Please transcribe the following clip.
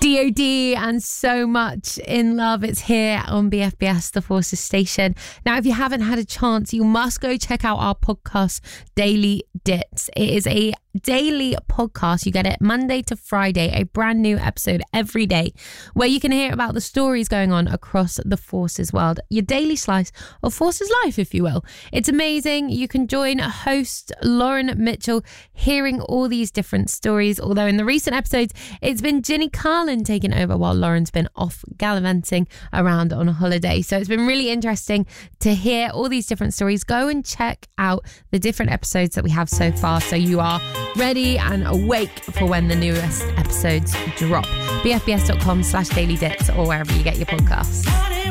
DOD and So Much in Love. It's here on BFBS, the Forces Station. Now, if you haven't had a chance, you must go check out our podcast, Daily Dits. It is a daily podcast. You get it Monday to Friday, a brand new episode every day, where you can hear about the stories going on across the Forces world. Your daily slice of Forces life, if you will. It's amazing. You can join host Lauren Mitchell hearing all these different stories, although in the recent episodes, it's been Ginny Carlin taking over while Lauren's been off gallivanting around on a holiday. So it's been really interesting to hear all these different stories. Go and check out the different episodes that we have so far, so you are ready and awake for when the newest episodes drop. BFBS.com/dailydits or wherever you get your podcasts.